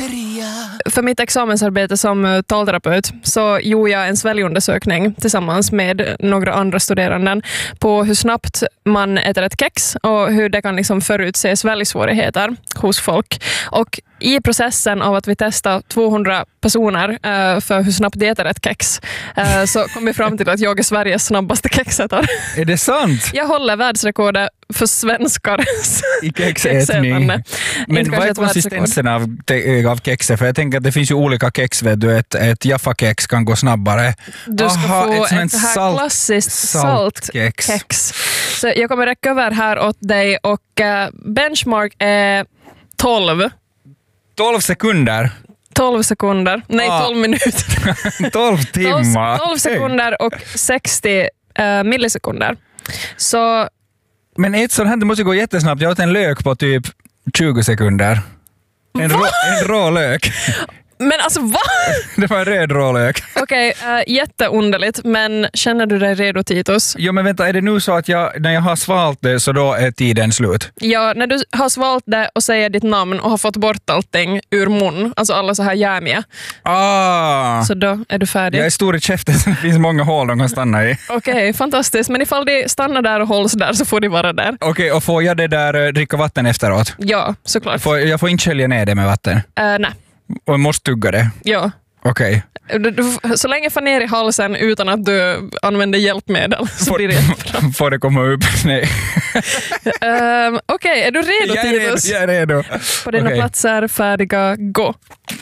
För mitt examensarbete som talterapeut så gjorde jag en sväljundersökning tillsammans med några andra studeranden på hur snabbt man äter ett kex och hur det kan liksom förutse sväljsvårigheter hos folk. Och i processen av att vi testar 200 personer för hur snabbt de äter ett kex så kom vi fram till att jag är Sveriges snabbaste kexätare. Är det sant? Jag håller världsrekordet för svenskar i kexätning. Men vad är konsistensen av kexet? För jag tänker att det finns ju olika kex. Vet du, ett Jaffa-kex kan gå snabbare. Du ska få ett här klassiskt saltkex. Så jag kommer räcka över här åt dig och benchmark är 12. 12 sekunder. 12 sekunder. Nej, 12 minuter. 12 timmar. 12 sekunder och 60 millisekunder. Så... Men ett sånt här, det måste gå jättesnabbt. Jag åt en lök på typ 20 sekunder. En rå lök. Men alltså, vad? Det var en röd rålök. Okej, jätteunderligt. Men känner du dig redo, Titus? Jo, men vänta, är det nu så att när jag har svalt det så då är tiden slut? Ja, när du har svalt det och säger ditt namn och har fått bort allting ur mun, alltså alla så här jämiga. Så då är du färdig. Jag är stor i käften så det finns många hål de kan stanna i. Okej, fantastiskt. Men ifall de stannar där och hålls där så får de vara där. Okej, och får jag det där dricka vatten efteråt? Ja, såklart. Jag får inte skölja ner det med vatten? Nej. Och jag måste tugga det? Ja. Okej. Så länge får ner i halsen utan att du använder hjälpmedel så blir det jättebra. Får det komma upp? Nej. Okej, är du redo, Titus? Jag är redo. På dina platser, färdiga, gå.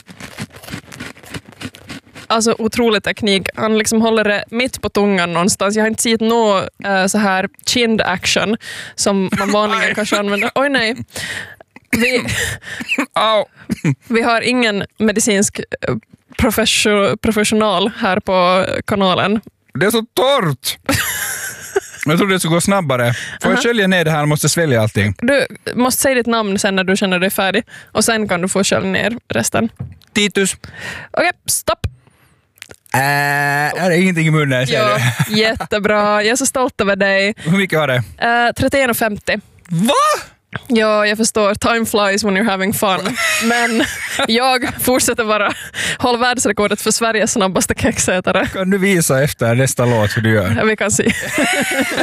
Alltså otrolig teknik. Han liksom håller det mitt på tungan någonstans. Jag har inte sett någon så här chinned action som man vanligen kanske använder. Oj nej. Vi har ingen medicinsk professional här på kanalen. Det är så torrt! Jag trodde det skulle gå snabbare. Får jag skölja ner det här och måste svälja allting? Du måste säga ditt namn sen när du känner dig färdig. Och sen kan du få skölja ner resten. Titus. Okej, stopp. Är det ingenting i munnen? Ja, jättebra. Jag är så stolt över dig. Hur mycket var det? 31,50. Va? Ja, jag förstår. Time flies when you're having fun. Men jag fortsätter bara hålla världsrekordet för Sveriges snabbaste kexätare. Kan du visa efter nästa låt hur du gör? Ja, vi kan se.